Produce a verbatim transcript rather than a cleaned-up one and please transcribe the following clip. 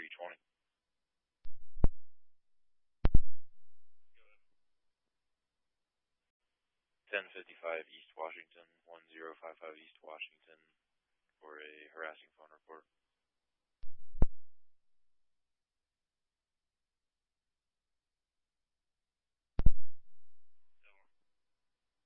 three twenty. ten fifty-five East Washington, one zero five five East Washington, for a harassing phone report.